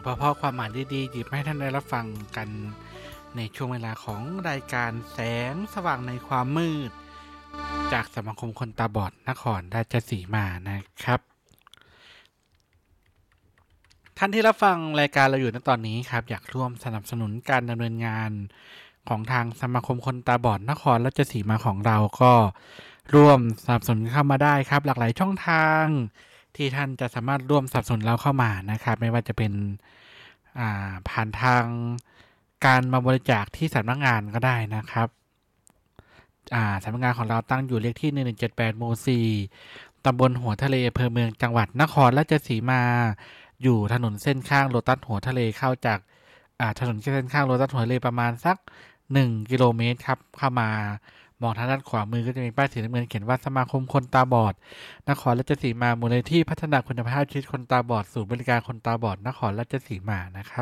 เพราะความหมายดีๆหยิบให้ท่านได้รับฟังกันในช่วงเวลาของรายการแสงสว่างในความมืดจากสมาคมคนตาบอดนครราชสีมานะครับท่านที่รับฟังรายการเราอยู่ในตอนนี้ครับอยากร่วมสนับสนุนการดำเนินงานของทางสมาคมคนตาบอดนครราชสีมาของเราก็ร่วมสนับสนุนเข้ามาได้ครับหลากหลายช่องทางที่ท่านจะสามารถร่วมสนับสนุนเราเข้ามานะครับไม่ว่าจะเป็นผ่านทางการมาบริจาคที่สำนักงานก็ได้นะครับสำนักงานของเราตั้งอยู่เลขที่1178หมู่4ตำบลหัวทะเลอำเภอเมืองจังหวัดนครราชสีมาอยู่ถนนเส้นข้างโลตัสหัวทะเลเข้าจากถนนเส้นข้างโลตัสหัวทะเลประมาณสัก1 กิโลเมตรครับเข้ามามองทางด้านขวามือก็จะมีป้ายสีน้ำเงินเขียนว่าสมาคมคนตาบอดนครราชสีมามูลนิธิพัฒนาคุณภาพชีวิตคนตาบอดศูนย์บริการคนตาบอดนครราชสีมานะครับ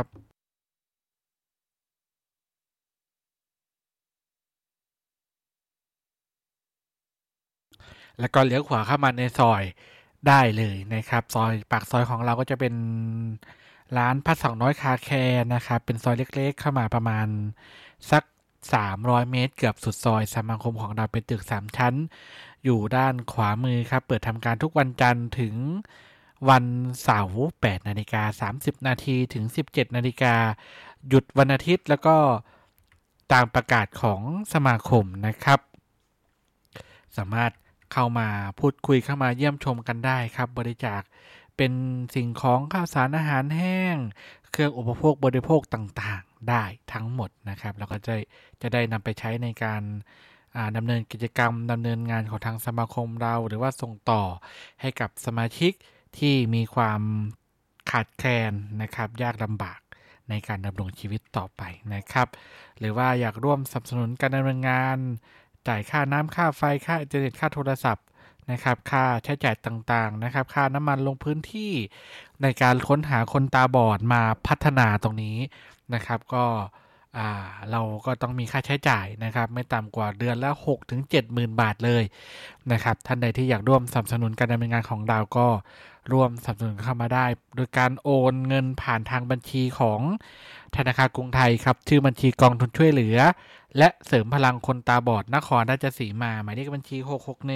แล้วก็เลี้ยวขวาเข้ามาในซอยได้เลยนะครับซอยปากซอยของเราก็จะเป็นร้านพัดสองน้อยคาแคร์นะครับเป็นซอยเล็กๆเข้ามาประมาณสัก300 เมตรเกือบสุดซอยสมาคมของเราเป็นตึก3 ชั้นอยู่ด้านขวามือครับเปิดทำการทุกวันจันทร์ถึงวันเสาร์8:30 นาทีถึง 17:00 นาฬิกาหยุดวันอาทิตย์แล้วก็ตามประกาศของสมาคมนะครับสามารถเข้ามาพูดคุยเข้ามาเยี่ยมชมกันได้ครับบริจาคเป็นสิ่งของข้าวสารอาหารแห้งเครื่องอุปโภคบริโภคต่างๆได้ทั้งหมดนะครับแล้วก็จะได้นำไปใช้ในการดำเนินกิจกรรมดำเนินงานของทางสมาคมเราหรือว่าส่งต่อให้กับสมาชิกที่มีความขาดแคลนนะครับยากลำบากในการดำรงชีวิตต่อไปนะครับหรือว่าอยากร่วมสนับสนุนการดำเนินงานจ่ายค่าน้ำค่าไฟค่าอินเทอร์เน็ตค่าโทรศัพท์นะครับค่าใช้จ่ายต่างๆนะครับค่าน้ำมันลงพื้นที่ในการค้นหาคนตาบอดมาพัฒนาตรงนี้นะครับก็เราก็ต้องมีค่าใช้จ่ายนะครับไม่ต่ำกว่าเดือนละ 6-70,000 บาทเลยนะครับท่านใดที่อยากร่วมสนับสนุนการดำเนินงานของเราก็ร่วมสนับสนุนเข้ามาได้โดยการโอนเงินผ่านทางบัญชีของธนาคารกรุงไทยครับชื่อบัญชีกองทุนช่วยเหลือและเสริมพลังคนตาบอดนครราชสีมาหมายเลขบัญชี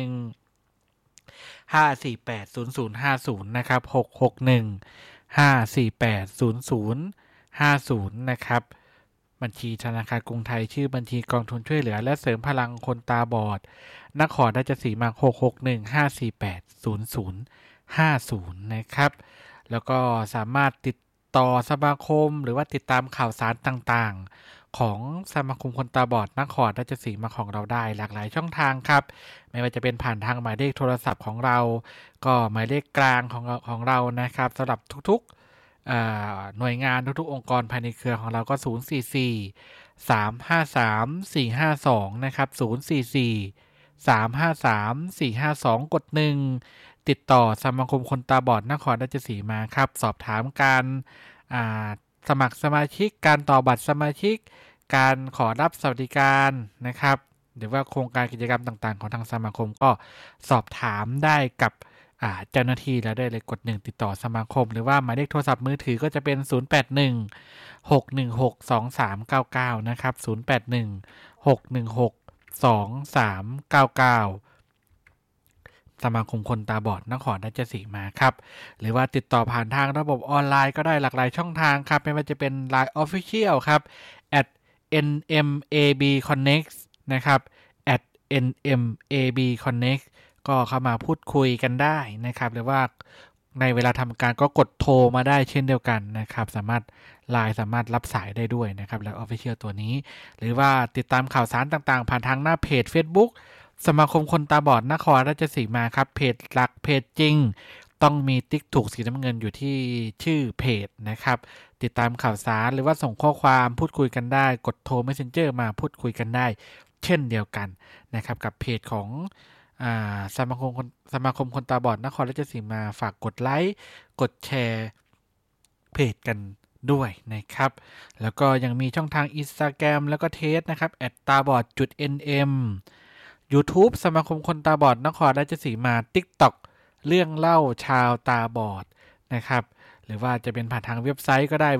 661-548-0050นะครับ661-548-0050นะครับบัญชีธนาคารกรุงไทยชื่อบัญชีกองทุนช่วยเหลือและเสริมพลังคนตาบอดนครราชสีมา661-548-0050นะครับแล้วก็สามารถติดต่อสมาคมหรือว่าติดตามข่าวสารต่างๆของสมาคมคนตาบอดนครราชสีมาของเราได้หลากหลายช่องทางครับไม่ว่าจะเป็นผ่านทางหมายเลขโทรศัพท์ของเราก็หมายเลขกลางของเรานะครับสำหรับทุกๆหน่วยงานทุกๆองค์กรภายในเครือของเราก็044-353-452นะครับ044-353-452กด1ติดต่อสมาคมคนตาบอดนครราชสีมาครับสอบถามการสมัครสมาชิกการต่อบัตรสมาชิกการขอรับสวัสดิการนะครับหรือว่าโครงการกิจกรรมต่างๆของทางสมาคมก็สอบถามได้กับเจ้าหน้าที่แล้วได้เลยกด1ติดต่อสมาคมหรือว่าหมายเลขโทรศัพท์มือถือก็จะเป็น081-616-2399นะครับ081-616-2399สมาคมคนตาบอดนครราชสีมาครับหรือว่าติดต่อผ่านทางระบบออนไลน์ก็ได้หลากหลายช่องทางครับไม่ว่าจะเป็น LINE Official ครับ @nmabconnect นะครับ @nmabconnect ก็เข้ามาพูดคุยกันได้นะครับหรือว่าในเวลาทำการก็กดโทรมาได้เช่นเดียวกันนะครับสามารถ LINE สามารถรับสายได้ด้วยนะครับแล้ว Official ตัวนี้หรือว่าติดตามข่าวสารต่างๆผ่านทางหน้าเพจ Facebookสมาคมคนตาบอดนครราชสีมาครับเพจหลักเพจจริงต้องมีติ๊กถูกสีน้ำเงินอยู่ที่ชื่อเพจนะครับติดตามข่าวสารหรือว่าส่งข้อความพูดคุยกันได้กดโทร Messenger มาพูดคุยกันได้เช่นเดียวกันนะครับกับเพจของสมาคมคนตาบอดนครราชสีมาฝากกดไลค์กดแชร์เพจกันด้วยนะครับแล้วก็ยังมีช่องทาง Instagram แล้วก็เทสนะครับ @tabord.nm YouTube สมาคมคนตาบอดนครราชสีมา TikTok เรื่องเล่าชาวตาบอดนะครับหรือว่าจะเป็นผ่านทางเว็บไซต์ก็ได้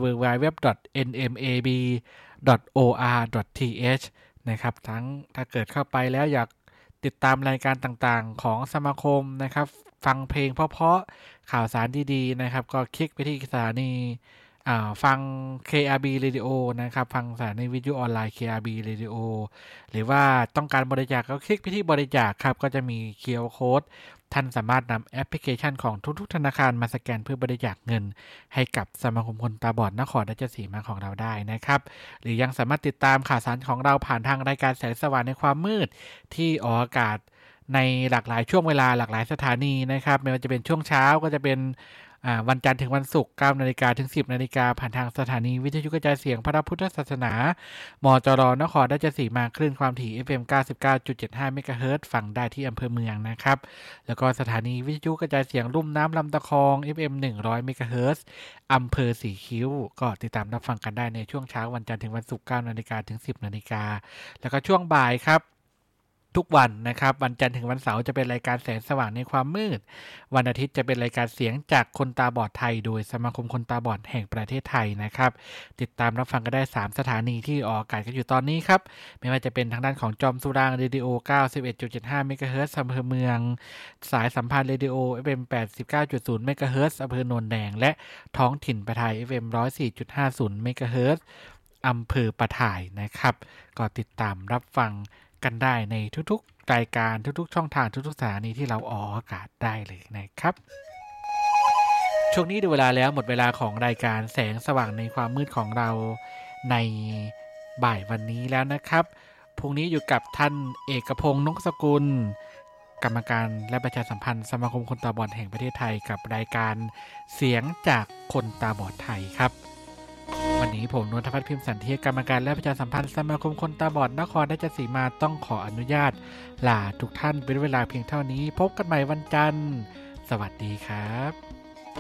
www.nmab.or.th นะครับทั้งถ้าเกิดเข้าไปแล้วอยากติดตามรายการต่างๆของสมาคมนะครับฟังเพลงเพราะๆข่าวสารดีๆนะครับก็คลิกไปที่สถานีฟัง KRB Radio นะครับฟังสถานีวิทยุออนไลน์ KRB Radio หรือว่าต้องการบริจาคก็คลิกไปที่บริจาคครับก็จะมี QR Code ท่านสามารถนำแอปพลิเคชันของทุกๆธนาคารมาสแกนเพื่อบริจาคเงินให้กับสมาคมคนตาบอดนครราชสีมาของเราได้นะครับหรือยังสามารถติดตามข่าวสารของเราผ่านทางรายการแสงสว่างในความมืดที่ออกอากาศในหลากหลายช่วงเวลาหลากหลายสถานีนะครับไม่ว่าจะเป็นช่วงเช้าก็จะเป็นวันจันทร์ถึงวันศุกร์ 9 นาฬิกาถึง 10 นาฬิกาผ่านทางสถานีวิทยุกระจายเสียงพระพุทธศาสนามจร.นครราชสีมาคลื่นความถี่ FM 99.75 เมกะเฮิรตซ์ฟังได้ที่อำเภอเมืองนะครับแล้วก็สถานีวิทยุกระจายเสียงลุ่มน้ำลำตะคอง FM 100 เมกะเฮิรตซ์อำเภอสีคิ้วก็ติดตามรับฟังกันได้ในช่วงเช้าวันจันทร์ถึงวันศุกร์ 9 นาฬิกาถึง 10 นาฬิกาแล้วก็ช่วงบ่ายครับทุกวันนะครับวันจันทร์ถึงวันเสาร์จะเป็นรายการแสงสว่างในความมืดวันอาทิตย์จะเป็นรายการเสียงจากคนตาบอดไทยโดยสมาคมคนตาบอดแห่งประเทศไทยนะครับติดตามรับฟังกันได้3สถานีที่ออกอากาศกันอยู่ตอนนี้ครับไม่ว่าจะเป็นทางด้านของจอมสุรางเรดิโอ 91.75 เมกะเฮิรตซ์อำเภอเมืองสายสัมพันธ์เรดิโอ FM 89.0 เมกะเฮิรตซ์อำเภอโนนแดงและท้องถิ่นประทาย FM 104.50 เมกะเฮิรตซ์อำเภอประทายนะครับก็ติดตามรับฟังกันได้ในทุกๆรายการทุกๆช่องทางทุกๆสถานีที่เราออกอากาศได้เลยนะครับช่วงนี้ดูเวลาแล้วหมดเวลาของรายการแสงสว่างในความมืดของเราในบ่ายวันนี้แล้วนะครับพรุ่งนี้อยู่กับท่านเอกพงษ์นกสกุลกรรมการและประชาสัมพันธ์สมาคมคนตาบอดแห่งประเทศไทยกับรายการเสียงจากคนตาบอดไทยครับวันนี้ผมนนทพัฒน์พิมพ์สันเทียกรรมการและประชาสัมพันธ์สมาคมคนตาบอดนครราชสีมาต้องขออนุญาตลาทุกท่านเป็นเวลาเพียงเท่านี้พบกันใหม่วันจันทร์สวัสดีครับ